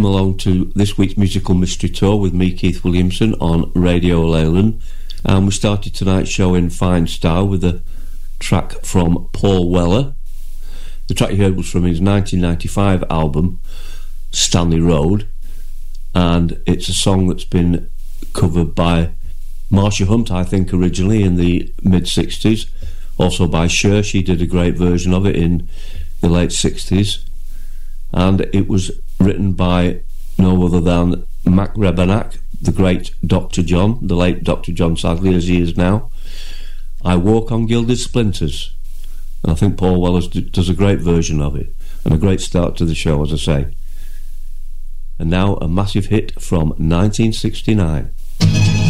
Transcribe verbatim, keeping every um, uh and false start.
welcome along to this week's Musical Mystery Tour with me, Keith Williamson, on Radio Leyland. And we started tonight's show in fine style with a track from Paul Weller. The track you heard was from his nineteen ninety-five album, Stanley Road, and it's a song that's been covered by Marcia Hunt, I think, originally in the mid-sixties, also by Cher. She did a great version of it in the late sixties, and it was written by no other than Mac Rebennack, the great Doctor John, the late Doctor John, sadly, as he is now. I Walk on Gilded Splinters, and I think Paul Weller does a great version of it, and a great start to the show, as I say. And now a massive hit from nineteen sixty-nine.